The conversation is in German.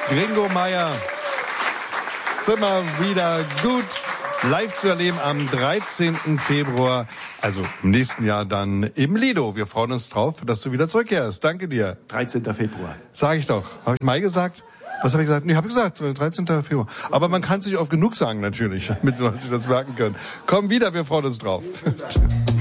Gringo Meier. Ist immer wieder gut live zu erleben am 13. Februar, also im nächsten Jahr dann im Lido. Wir freuen uns drauf, dass du wieder zurückkehrst. Danke dir. 13. Februar. Sag ich doch. Habe ich Mai gesagt? Was habe ich gesagt? Nee, habe ich gesagt, 13. Februar. Aber man kann es sich oft genug sagen natürlich, damit die Leute sich das merken können. Komm wieder, wir freuen uns drauf.